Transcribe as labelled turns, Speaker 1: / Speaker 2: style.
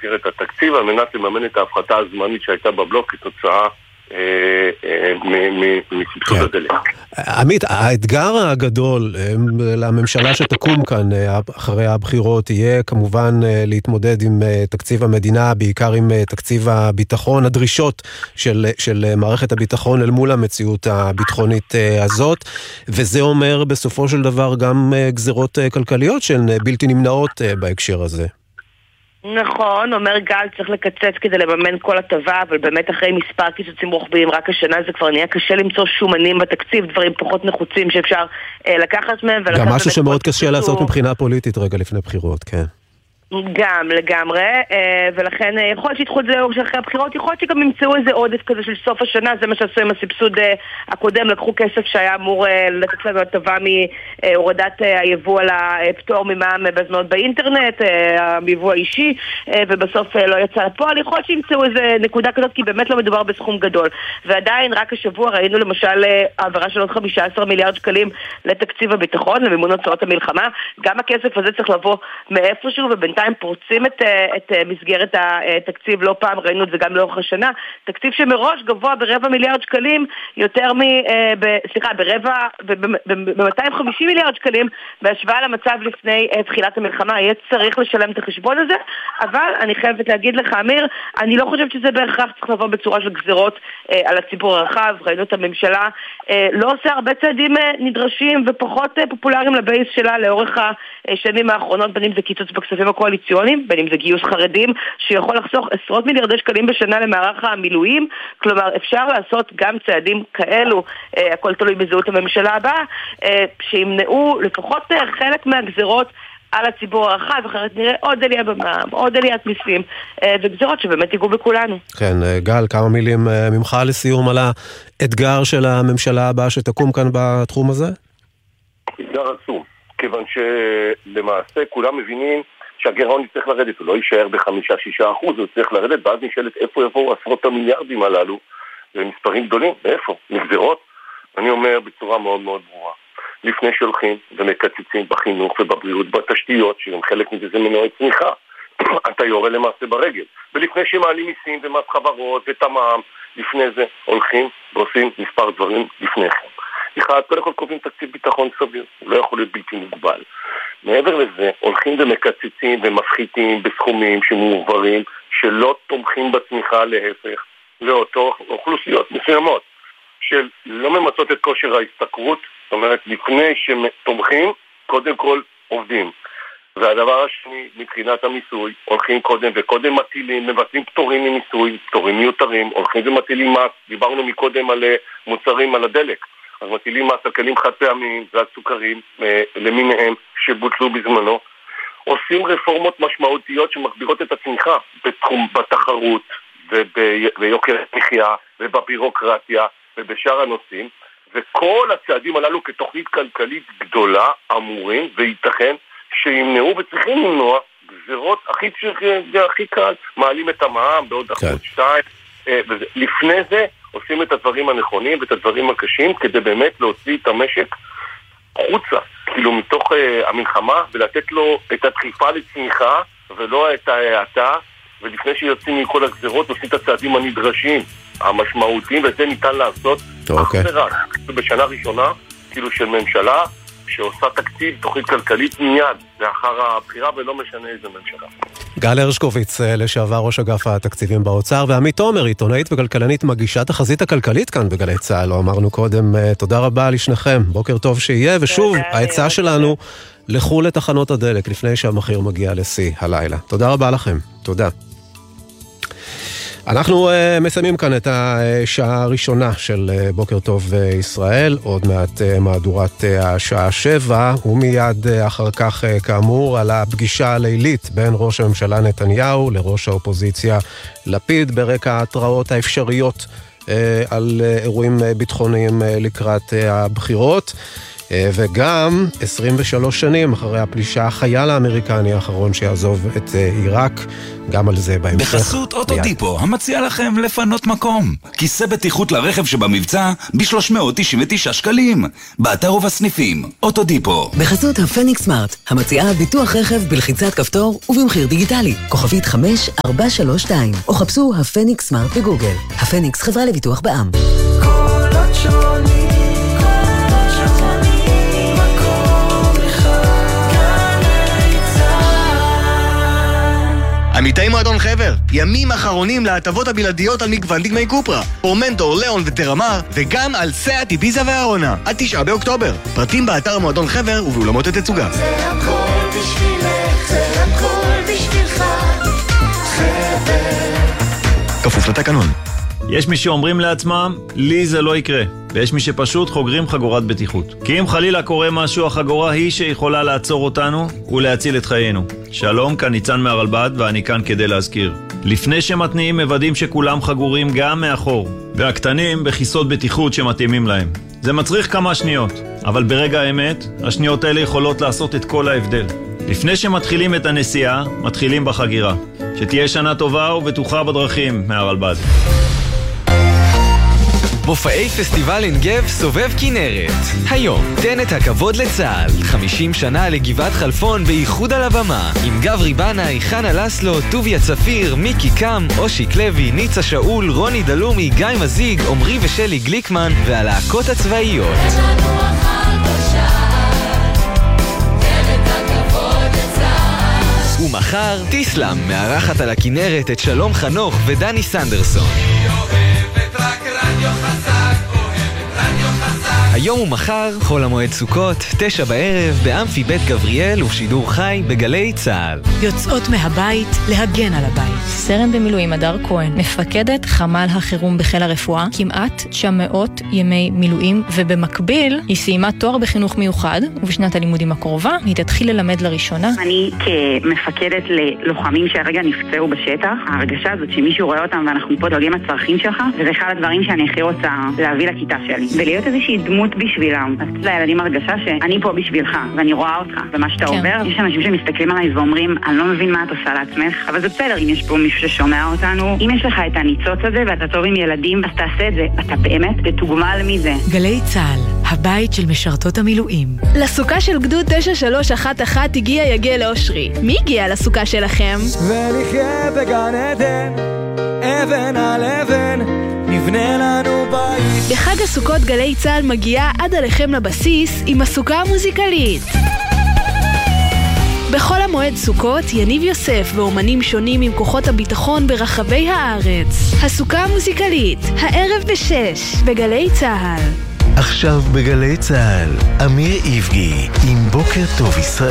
Speaker 1: במסגרת התקציב על מנת לממן את ההפחתה הזמנית שהייתה בבלוק כתוצאה מסבסוד הדלק.
Speaker 2: עמית, האתגר הגדול לממשלה שתקום כאן אחרי הבחירות יהיה כמובן להתמודד עם תקציב המדינה, בעיקר עם תקציב הביטחון, הדרישות של מערכת הביטחון אל מול המציאות הביטחונית הזאת, וזה אומר בסופו של דבר גם גזרות כלכליות שהן בלתי נמנעות בהקשר הזה.
Speaker 3: נכון, אומר גל, צריך לקצץ כדי לממן כל הטבה, אבל באמת אחרי מספר קיצוצים רוחביים רק השנה זה כבר נהיה קשה למצוא שומנים בתקציב, דברים פחות נחוצים שאפשר לקחת מהם.
Speaker 2: גם משהו שמאוד קשה לעשות מבחינה פוליטית רגע לפני בחירות, כן.
Speaker 3: גם לגמרי, ולכן יכול להיות שידחו את זה אחרי הבחירות, יכול להיות שגם ימצאו איזה עודף כזה של סוף השנה, זה מה שעשו עם הסבסוד הקודם, לקחו כסף שהיה אמור לתת לנו הטבה מהורדת היבוא על הפטור ממע"מ בזמנות באינטרנט, היבוא האישי, ובסוף לא יצא לפועל. יכול להיות שימצאו איזה נקודה כזאת, כי באמת לא מדובר בסכום גדול. ועדיין רק השבוע ראינו למשל העברה של עוד 15 מיליארד שקלים לתקציב הביטחון, למימון הוצאות המלחמה. גם הכסף הזה צריך לבוא מאיפשהו, ובינתיים פורצים את מסגרת התקציב, לא פעם ראינו את זה גם לאורך השנה, תקציב שמראש גבוה ב250 מיליארד שקלים, יותר ב-250 מיליארד שקלים, בהשוואה למצב לפני תחילת המלחמה. יהיה צריך לשלם את החשבון הזה, אבל אני חייבת להגיד לך, אמיר, אני לא חושבת שזה בהכרח צריך לבוא בצורה של גזירות על הציבור הרחב. ראינו את הממשלה לא עושה הרבה צעדים נדרשים ופחות פופולריים לבייס שלה לאורך השנים האחרונות, בין אם זה קיצוץ בכספים הקואליציוניים, בין אם זה גיוס חרדים שיכול לחסוך עשרות מיליארדי שקלים בשנה למערך המילואים. כלומר, אפשר לעשות גם צעדים כאלו, הכל תלוי בזהות הממשלה הבאה, שימנעו לפחות חלק מהגזירות על הציבור הרחב, אחרת נראה עוד עלייה במע"מ, עוד עליית מיסים, וגזירות שבאמת ייגעו בכולנו.
Speaker 2: כן, גל, כמה מילים ממך לסיום על האתגר של הממשלה הבאה שתקום כאן בתחום הזה?
Speaker 1: אתגר עצום, כיוון שלמעשה כולם מבינים שהגירעון יצטרך לרדת, הוא לא יישאר ב5-6%, הוא צריך לרדת, ואז נשאלת איפה יבואו עשרות המיליארדים הללו, ומספרים גדולים, ואיפה? מגזירות? אני אומר בצורה מאוד מאוד ברורה, לפני שהולכים ומקצצים בחינוך ובבריאות, בתשתיות, שהם חלק מזה זה מנועי צמיחה, אתה יורה למעשה ברגל, ולפני שמעלים מיסים ומס חברות ותמ"ם, לפני זה הולכים ועושים מספר דברים לפני כן. אחד, קודם כל קובעים תקציב ביטחון סביר, הוא לא יכול להיות בלתי מוגבל. מעבר לזה, הולכים ומקצצים ומפחיתים בסכומים שמועברים, שלא תומכים בצמיחה, להפך, לאותו אוכלוסיות מסוימות, של לא ממצות את כושר ההשתכרות, זאת אומרת, לפני שתומכים, קודם כל עובדים. והדבר השני, מבחינת המיסוי, הולכים קודם מטילים, מבטלים פטורים ממיסוי, פטורים מיותרים, הולכים ומטילים מס, דיברנו מקודם על מוצרים, על הדלק, אז מטילים מס על כלים חד פעמים ועל סוכרים למיניהם שבוטלו בזמנו. עושים רפורמות משמעותיות שמגבירות את הצמיחה בתחרות וביוקר המחיה ובבירוקרטיה ובשאר הנושאים, וכל הצעדים הללו כתוכנית כלכלית גדולה אמורים וייתכן שימנעו וצריכים למנוע גזירות הכי קל, מעלים את המע"מ בעוד 1%-2%, לפני זה עושים את הדברים הנכונים ואת הדברים הקשים כדי באמת להוציא את המשק חוצה, כאילו מתוך המלחמה, ולתת לו את הדחיפה לצמיחה ולא את ההאטה, ולפני שיוצאים מכל הגזירות עושים את הצעדים הנדרשים, המשמעותיים, וזה ניתן לעשות רק בשנה ראשונה, כאילו של ממשלה שעושה תקציב, תוכנית כלכלית מיד לאחר הבחירה, ולא משנה איזה ממשלה.
Speaker 2: גל הרשקוביץ, לשעבר ראש אגף התקציבים באוצר, ועמית תומר, עיתונאית וכלכלנית מגישת החזית הכלכלית כאן בגלי צהל. לא אמרנו קודם, תודה רבה לשניכם, בוקר טוב שיהיה, ושוב, ההצעה שלנו, לכו לתחנות הדלק לפני שהמחיר מגיע לשיא הלילה. תודה רבה לכם, תודה. אנחנו מסיימים כאן את השעה הראשונה של בוקר טוב ישראל, עוד מעט מהדורת השעה 7, ומיד אחר כך כאמור על הפגישה הלילית בין ראש הממשלה נתניהו לראש האופוזיציה לפיד, ברקע ההתראות האפשריות על אירועים ביטחוניים לקראת הבחירות. וגם 23 שנים אחרי הפלישה, החייל האמריקני האחרון שיעזוב את עיראק, גם על זה בהמשך.
Speaker 4: בחסות אוטודיפו, המציע לכם לפנות מקום. כיסא בטיחות לרכב שבמבצע ב-399 שקלים. באתר ובסניפים, אוטודיפו.
Speaker 5: בחסות הפניקס סמארט, המציעה ביטוח רכב בלחיצת כפתור ובמחיר דיגיטלי. כוכבית 5432, או חפשו הפניקס סמארט בגוגל. הפניקס, חברה לביטוח בע"מ.
Speaker 6: קולות שונים,
Speaker 7: עמיתי מועדון חבר, ימים אחרונים להטבות הבלעדיות על מגוון דגמי קופרה, פורמנטור, ליאון וטרמר, וגם על סאט, איביזה והארונה, עד 9 באוקטובר. פרטים באתר מועדון חבר ובאולמות התצוגה.
Speaker 6: זה הכל בשבילך, זה הכל בשבילך, חבר.
Speaker 7: כפוף לתקנון.
Speaker 8: יש מי שאומרים לעצמם, לי זה לא יקרה, ויש מי שפשוט חוגרים חגורת בטיחות. כי אם חלילה קורה משהו, החגורה היא שיכולה לעצור אותנו ולהציל את חיינו. שלום, כאן ניצן מהרלב"ד, ואני כאן כדי להזכיר. לפני שמתניעים מוודאים שכולם חגורים גם מאחור, והקטנים בכיסות בטיחות שמתאימים להם. זה מצריך כמה שניות, אבל ברגע האמת, השניות האלה יכולות לעשות את כל ההבדל. לפני שמתחילים את הנסיעה, מתחילים בחגירה. שתהיה שנה טובה ובטוחה בדרכים מהרלב"ד.
Speaker 9: מופעי פסטיבל עין גב סובב כנרת. היום, תן את הכבוד לצה"ל. 50 שנה לגבעת חלפון בייחוד על הבמה. עם גברי בנאי, חנה לסלו, טוביה צפיר, מיקי קם, אושיק לוי, ניצה שאול, רוני דלומי, גיא מזיג, עומרי ושלי גליקמן והלהקות הצבאיות. ומחר, טיסלאם מארחת על הכנרת את שלום חנוך ודני סנדרסון. היום ומחר, חול המועד סוכות, 9 בערב, באמפי בית גבריאל ושידור חי בגלי צה"ל.
Speaker 10: יוצאות מהבית להגן על הבית.
Speaker 11: סרן במילואים הדר כהן, מפקדת חמ"ל החירום בחיל הרפואה, כמעט 900 ימי מילואים, ובמקביל היא סיימה תואר בחינוך מיוחד, ובשנת הלימודים הקרובה היא תתחיל ללמד לראשונה.
Speaker 12: אני כמפקדת ללוחמים שהרגע נפצעו בשטח, ההרגשה הזאת שמישהו רואה אותם ואנחנו פה דואגים לצרכים שלך, וזה אחד הדברים שאני הכי רוצה להביא לכיתה שלי. ולהיות איזושהי דמות בשבילם. אז לילדים הרגשה שאני פה בשבילך, ואני רואה אותך, ומה שאתה עובר. יש אנשים שמסתכלים עליי ואומרים, אני לא מבין מה את עושה לעצמך, אבל זה בסדר אם יש פה מישהו ששומע אותנו. אם יש לך את הניצוץ הזה ואתה טוב עם ילדים, אז תעשה את זה. אתה באמת תתוגמל מזה.
Speaker 10: גלי צה"ל, הבית של משרתות המילואים.
Speaker 13: לסוכה של גדוד 9311 הגיע יגל אושרי. מי הגיע לסוכה שלכם?
Speaker 6: ונחיה בגן עדן, אבן על אבן, נבנה לנו בית.
Speaker 13: בחג הסוכות גלי צה"ל מגיעה עד עליכם לבסיס עם הסוכה המוזיקלית. בכל המועד סוכות, יניב יוסף ואומנים שונים עם כוחות הביטחון ברחבי הארץ. הסוכה המוזיקלית, הערב ב-6, בגלי צה"ל.
Speaker 14: עכשיו בגלי צה"ל, אמיר איבגי עם בוקר טוב ישראל.